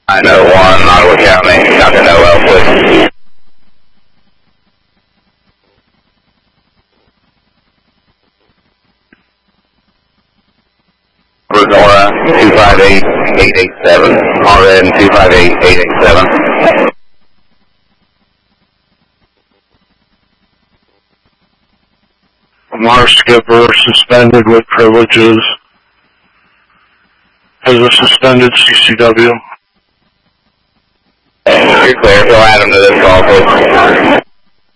901, Ottawa County, Dr. Noel, please. Nora 258887, RN 258887. Mars skipper suspended with privileges. Has a suspended CCW. You're clear. Go Adam to this call, please.